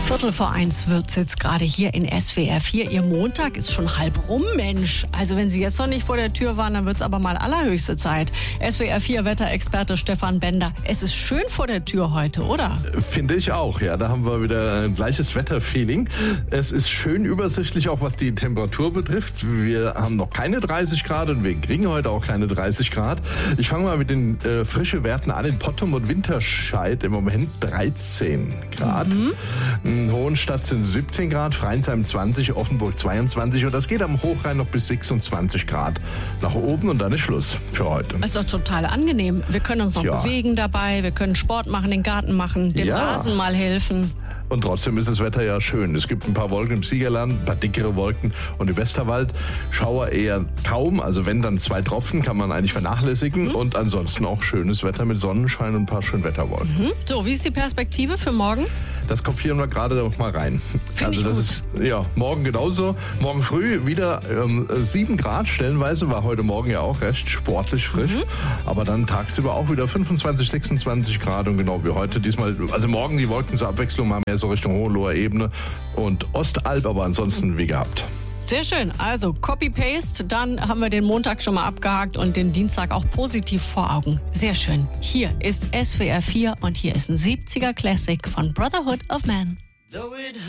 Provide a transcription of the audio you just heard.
1:15 wird es jetzt gerade hier in SWR 4. Ihr Montag ist schon halb rum, Mensch. Also wenn Sie jetzt noch nicht vor der Tür waren, dann wird es aber mal allerhöchste Zeit. SWR 4 Wetterexperte Stefan Bender. Es ist schön vor der Tür heute, oder? Finde ich auch, ja. Da haben wir wieder ein gleiches Wetterfeeling. Es ist schön übersichtlich, auch was die Temperatur betrifft. Wir haben noch keine 30 Grad und wir kriegen heute auch keine 30 Grad. Ich fange mal mit den frischen Werten an. In Pottum und Winterscheid im Moment 13 Grad. In Hohenstadt sind 17 Grad, Freinsheim 20, Offenburg 22 und das geht am Hochrhein noch bis 26 Grad nach oben und dann ist Schluss für heute. Das ist doch total angenehm. Wir können uns noch bewegen dabei, wir können Sport machen, den Garten machen, dem Rasen mal helfen. Und trotzdem ist das Wetter ja schön. Es gibt ein paar Wolken im Siegerland, ein paar dickere Wolken und im Westerwald Schauer eher kaum. Also wenn, dann 2 Tropfen kann man eigentlich vernachlässigen. Und ansonsten auch schönes Wetter mit Sonnenschein und ein paar Schönwetterwolken. So, wie ist die Perspektive für morgen? Das kopieren wir gerade noch mal rein. Find ich das gut. ist morgen genauso. Morgen früh wieder 7 Grad stellenweise, war heute Morgen ja auch recht sportlich frisch. Aber dann tagsüber auch wieder 25, 26 Grad und genau wie heute diesmal. Also morgen die Wolken zur Abwechslung mal mehr so Richtung Hohenloher Ebene und Ostalb, aber ansonsten wie gehabt. Sehr schön. Also Copy-Paste, dann haben wir den Montag schon mal abgehakt und den Dienstag auch positiv vor Augen. Sehr schön. Hier ist SWR 4 und hier ist ein 70er Classic von Brotherhood of Man.